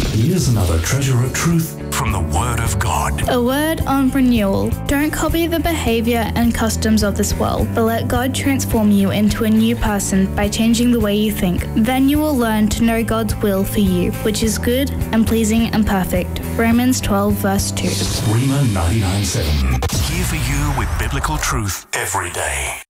Here's another treasure of truth from the Word of God. A word on renewal. Don't copy the behavior and customs of this world, but let God transform you into a new person by changing the way you think. Then you will learn to know God's will for you, which is good and pleasing and perfect. Romans 12 verse 2. Rhema 99.7. Here for you with biblical truth every day.